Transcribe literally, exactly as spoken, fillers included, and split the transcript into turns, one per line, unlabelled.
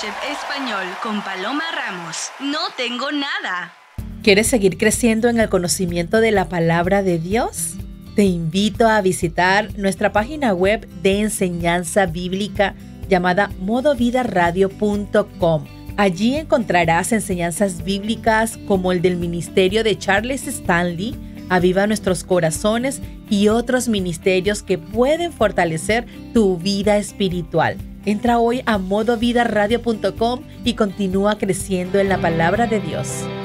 Chef Español con Paloma Ramos. No tengo nada.
¿Quieres seguir creciendo en el conocimiento de la palabra de Dios? Te invito a visitar nuestra página web de enseñanza bíblica llamada modo vida radio punto com. Allí encontrarás enseñanzas bíblicas como el del ministerio de Charles Stanley, Aviva Nuestros Corazones y otros ministerios que pueden fortalecer tu vida espiritual. Entra hoy a modo vida radio punto com y continúa creciendo en la palabra de Dios.